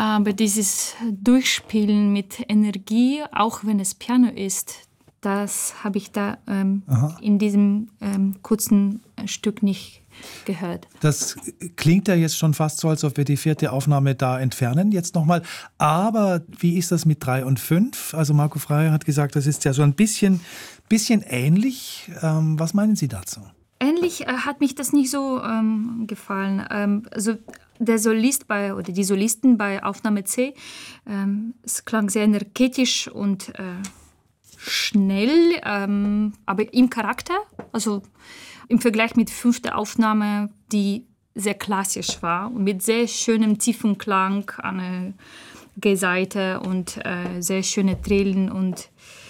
Aber dieses Durchspielen mit Energie, auch wenn es Piano ist, das habe ich da in diesem kurzen Stück nicht gehört. Das klingt ja jetzt schon fast so, als ob wir die 4. Aufnahme da entfernen, jetzt nochmal. Aber wie ist das mit 3 und 5? Also Marco Freyer hat gesagt, das ist ja so ein bisschen ähnlich. Was meinen Sie dazu? Ähnlich hat mich das nicht so gefallen. Also der Solist oder die Solisten bei Aufnahme C, es klang sehr energetisch und schnell, aber im Charakter, also im Vergleich mit 5. Aufnahme, die sehr klassisch war und mit sehr schönem tiefen Klang an der G-Seite und sehr schöne Trillen und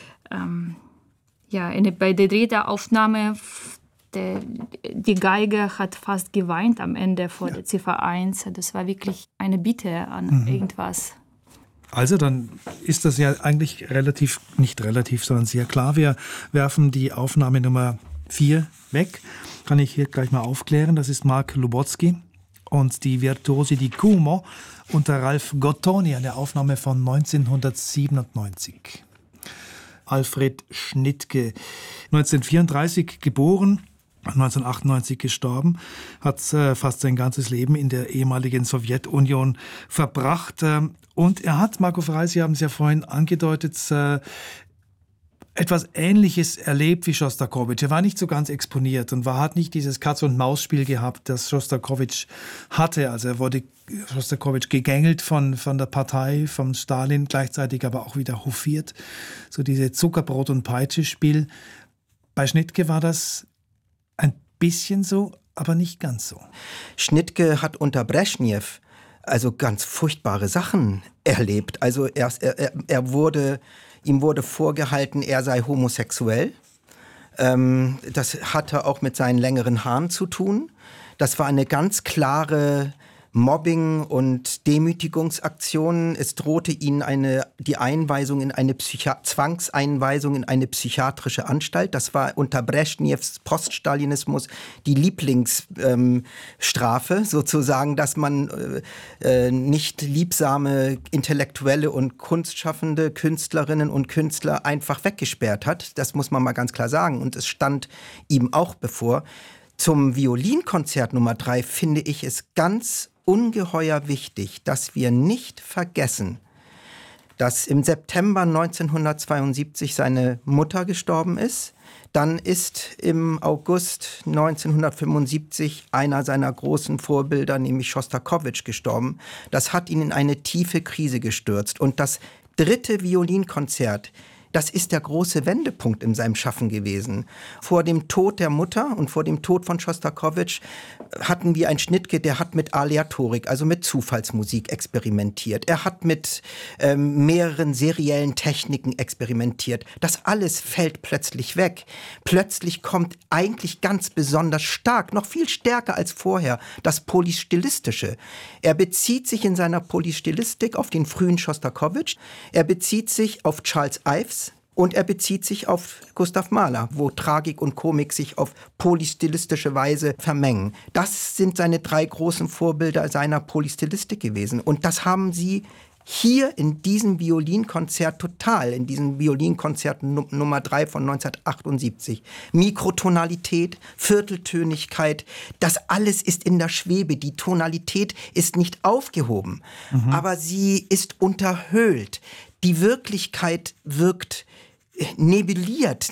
bei der dritten Aufnahme die Geige hat fast geweint am Ende vor der Ziffer 1. Das war wirklich eine Bitte an irgendwas. Also dann ist das ja eigentlich nicht relativ, sondern sehr klar. Wir werfen die Aufnahme Nummer 4 weg. Kann ich hier gleich mal aufklären. Das ist Mark Lubotzky und die Virtuosi di Cuomo unter Ralf Gottoni, eine Aufnahme von 1997. Alfred Schnittke, 1934 geboren, 1998 gestorben, hat fast sein ganzes Leben in der ehemaligen Sowjetunion verbracht. Und er hat, Marco Freyer, Sie haben es ja vorhin angedeutet, etwas Ähnliches erlebt wie Schostakowitsch. Er war nicht so ganz exponiert und hat nicht dieses Katz-und-Maus-Spiel gehabt, das Schostakowitsch hatte. Also er wurde Schostakowitsch gegängelt von der Partei, von Stalin, gleichzeitig aber auch wieder hofiert. So diese Zuckerbrot- und Peitsche-Spiel. Bei Schnittke war das ein bisschen so, aber nicht ganz so. Schnittke hat unter Breschnew also ganz furchtbare Sachen erlebt. Also ihm wurde vorgehalten, er sei homosexuell. Das hatte auch mit seinen längeren Haaren zu tun. Das war eine ganz klare Mobbing- und Demütigungsaktionen. Es drohte ihnen die Einweisung in eine Zwangseinweisung in eine psychiatrische Anstalt. Das war unter Breschnews Poststalinismus die Lieblingsstrafe, sozusagen, dass man nicht liebsame Intellektuelle und kunstschaffende Künstlerinnen und Künstler einfach weggesperrt hat. Das muss man mal ganz klar sagen. Und es stand ihm auch bevor. Zum Violinkonzert Nummer 3 finde ich es ganz ungeheuer wichtig, dass wir nicht vergessen, dass im September 1972 seine Mutter gestorben ist. Dann ist im August 1975 einer seiner großen Vorbilder, nämlich Schostakowitsch, gestorben. Das hat ihn in eine tiefe Krise gestürzt. Und das 3. Violinkonzert, das ist der große Wendepunkt in seinem Schaffen gewesen. Vor dem Tod der Mutter und vor dem Tod von Schostakowitsch hatten wir einen Schnittke, der hat mit Aleatorik, also mit Zufallsmusik experimentiert. Er hat mit mehreren seriellen Techniken experimentiert. Das alles fällt plötzlich weg. Plötzlich kommt eigentlich ganz besonders stark, noch viel stärker als vorher, das Polystilistische. Er bezieht sich in seiner Polystilistik auf den frühen Schostakowitsch. Er bezieht sich auf Charles Ives. Und er bezieht sich auf Gustav Mahler, wo Tragik und Komik sich auf polystilistische Weise vermengen. Das sind seine 3 großen Vorbilder seiner Polystilistik gewesen. Und das haben sie hier in diesem Violinkonzert total, in diesem Violinkonzert Nummer 3 von 1978. Mikrotonalität, Vierteltönigkeit, das alles ist in der Schwebe. Die Tonalität ist nicht aufgehoben, aber sie ist unterhöhlt. Die Wirklichkeit wirkt nebuliert,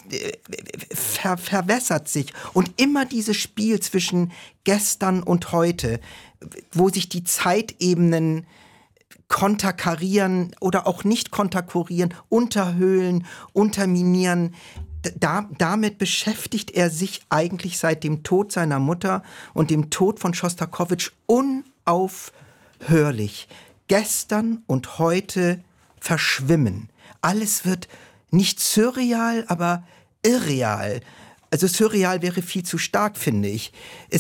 verwässert sich. Und immer dieses Spiel zwischen gestern und heute, wo sich die Zeitebenen konterkarieren oder auch nicht konterkarieren, unterhöhlen, unterminieren. Damit beschäftigt er sich eigentlich seit dem Tod seiner Mutter und dem Tod von Schostakowitsch unaufhörlich. Gestern und heute verschwimmen. Alles wird nicht surreal, aber irreal. Also surreal wäre viel zu stark, finde ich.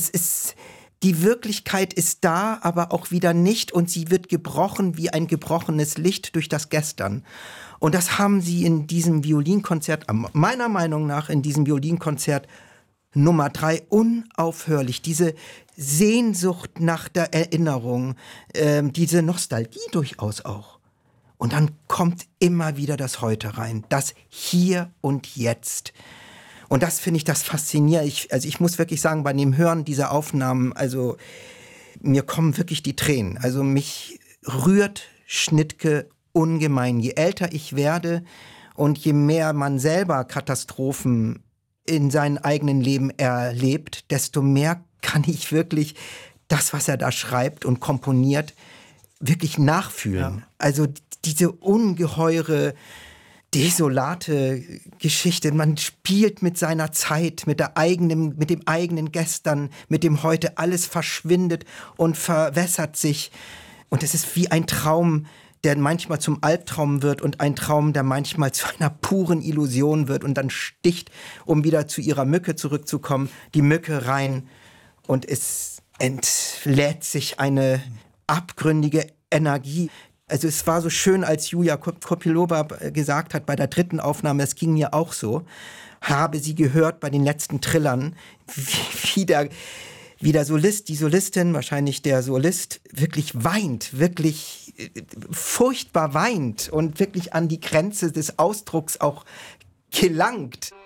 Die Wirklichkeit ist da, aber auch wieder nicht, und sie wird gebrochen wie ein gebrochenes Licht durch das Gestern. Und das haben sie in diesem Violinkonzert, meiner Meinung nach in diesem Violinkonzert Nummer 3 unaufhörlich. Diese Sehnsucht nach der Erinnerung, diese Nostalgie durchaus auch. Und dann kommt immer wieder das Heute rein, das Hier und Jetzt. Und das finde ich das faszinierend. Ich muss wirklich sagen, bei dem Hören dieser Aufnahmen, also mir kommen wirklich die Tränen. Also mich rührt Schnittke ungemein. Je älter ich werde und je mehr man selber Katastrophen in seinem eigenen Leben erlebt, desto mehr kann ich wirklich das, was er da schreibt und komponiert, wirklich nachfühlen. Ja. Also diese ungeheure, desolate Geschichte. Man spielt mit seiner Zeit, mit dem eigenen Gestern, mit dem Heute. Alles verschwindet und verwässert sich. Und es ist wie ein Traum, der manchmal zum Albtraum wird und ein Traum, der manchmal zu einer puren Illusion wird und dann sticht, um wieder zu ihrer Mücke zurückzukommen, die Mücke rein und es entlädt sich eine abgründige Energie. Also es war so schön, als Julia Kopylova gesagt hat bei der 3. Aufnahme, es ging mir auch so, habe sie gehört bei den letzten Trillern, wie der Solist, die Solistin, wahrscheinlich der Solist, wirklich weint, wirklich furchtbar weint und wirklich an die Grenze des Ausdrucks auch gelangt.